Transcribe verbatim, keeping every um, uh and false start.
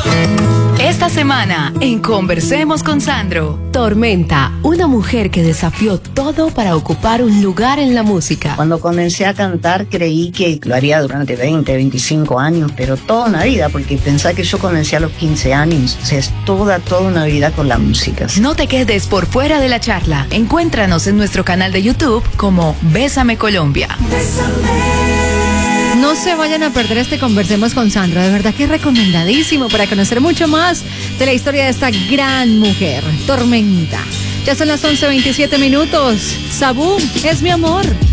Esta semana en Conversemos con Sandro. Tormenta, una mujer que desafió todo para ocupar un lugar en la música. Cuando comencé a cantar creí que lo haría durante veinte, veinticinco años, pero toda una vida, porque pensé que yo comencé a los quince años. O sea, es toda, toda una vida con la música. No te quedes por fuera de la charla. Encuéntranos en nuestro canal de YouTube como Bésame Colombia. No se vayan a perder este Conversemos con Sandra, de verdad que es recomendadísimo para conocer mucho más de la historia de esta gran mujer, Tormenta. Ya son las once veintisiete minutos. Sabú es mi amor.